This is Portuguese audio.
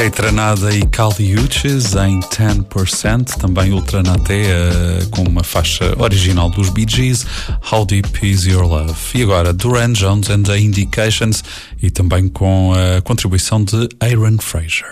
Keitranada e Kali Uchis em 10%, também Ultranate com uma faixa original dos Bee Gees, How Deep Is Your Love. E agora Duran Jones and the Indications, e também com a contribuição de Aaron Fraser.